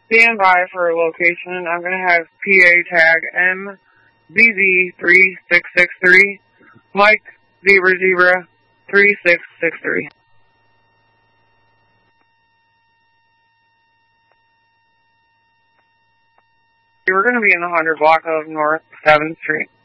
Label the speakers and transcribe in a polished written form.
Speaker 1: Stand by for a location. I'm going to have PA tag MBZ3663, Mike Zebra 3663. We're going to be in the 100 block of North 7th Street.